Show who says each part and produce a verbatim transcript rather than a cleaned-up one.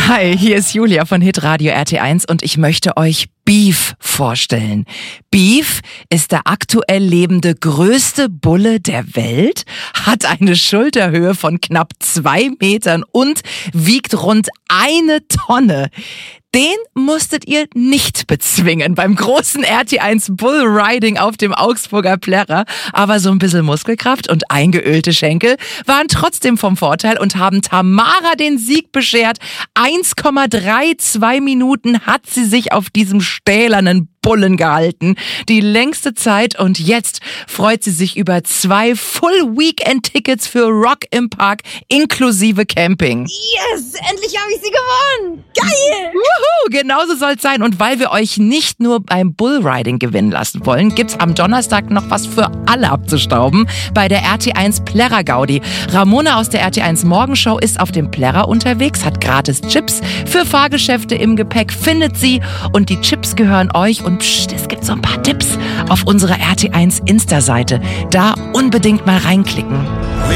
Speaker 1: Hi, hier ist Julia von Hitradio R T eins und ich möchte euch Beef vorstellen. Beef ist der aktuell lebende größte Bulle der Welt, hat eine Schulterhöhe von knapp zwei Metern und wiegt rund eine Tonne. Den musstet ihr nicht bezwingen beim großen R T eins Bull Riding auf dem Augsburger Plärrer. Aber so ein bisschen Muskelkraft und eingeölte Schenkel waren trotzdem vom Vorteil und haben Tamara den Sieg beschert. eins Komma zweiunddreißig Minuten hat sie sich auf diesem stählernen Bullen gehalten. Die längste Zeit, und jetzt freut sie sich über zwei Full-Weekend-Tickets für Rock im Park inklusive Camping.
Speaker 2: Yes, endlich habe ich sie gewonnen. Geil!
Speaker 1: Wuhu, genauso soll's sein. Und weil wir euch nicht nur beim Bullriding gewinnen lassen wollen, gibt's am Donnerstag noch was für alle abzustauben bei der R T eins Plärrer Gaudi. Ramona aus der R T eins Morgenshow ist auf dem Plärrer unterwegs, hat gratis Chips für Fahrgeschäfte im Gepäck, findet sie, und die Chips gehören euch. Und pst, es gibt so ein paar Tipps auf unserer R T eins Insta-Seite. Da unbedingt mal reinklicken.